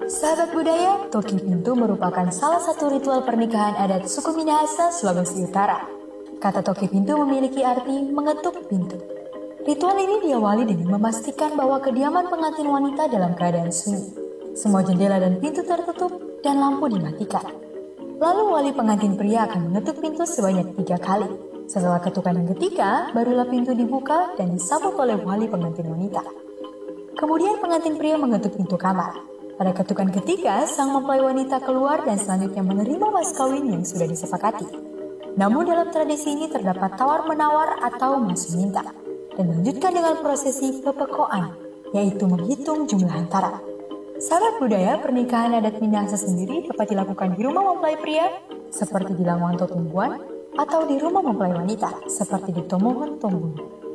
Sahabat budaya, toki pintu merupakan salah satu ritual pernikahan adat suku Minahasa, Sulawesi Utara. Kata toki pintu memiliki arti mengetuk pintu. Ritual ini diawali dengan memastikan bahwa kediaman pengantin wanita dalam keadaan sunyi. Semua jendela dan pintu tertutup dan lampu dimatikan. Lalu wali pengantin pria akan mengetuk pintu sebanyak 3 kali. Setelah ketukan yang ketiga, barulah pintu dibuka dan disambut oleh wali pengantin wanita. Kemudian pengantin pria mengetuk pintu kamar. Pada ketukan ketiga, sang mempelai wanita keluar dan selanjutnya menerima mas kawin yang sudah disepakati. Namun dalam tradisi ini terdapat tawar-menawar atau mas minta, dan lanjutkan dengan prosesi pepekoan, yaitu menghitung jumlah hantaran. Sahabat budaya, pernikahan adat Minahasa sendiri dapat dilakukan di rumah mempelai pria, seperti di Langwang Totumbuan, atau di rumah mempelai wanita, seperti di Tomohon Tombun.